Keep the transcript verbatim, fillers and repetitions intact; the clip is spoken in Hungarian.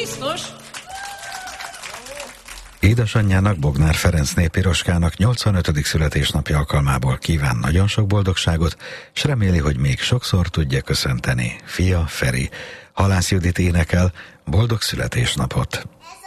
biztos? Édesanyjának, Bognár Ferenc Népiroskának nyolcvanötödik születésnapja alkalmából kíván nagyon sok boldogságot, s reméli, hogy még sokszor tudja köszönteni. Fia, Feri. Halász Judit énekel, boldog születésnapot!